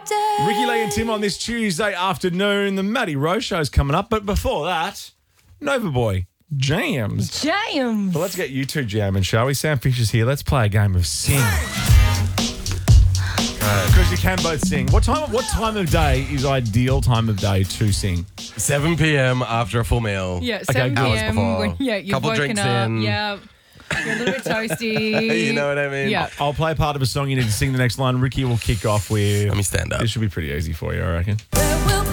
Ricky Lee and Tim on this Tuesday afternoon. The Matty Rowe Show's coming up. But before that, Nova Boy jams. Jams. Well, let's get you two jamming, shall we? Sam Fisher's here. Let's play a game of sing. Because you can both sing. What time of day is ideal time of day to sing? 7 p.m. after a full meal. Yeah, Okay, 7 hours p.m. before. When, you've Couple woken drinks up. in. Yeah. You're a little bit toasty. You know what I mean? Yeah. I'll play part of a song. You need to sing the next line. Ricky will kick off with... Let me stand up. This should be pretty easy for you, I reckon. There will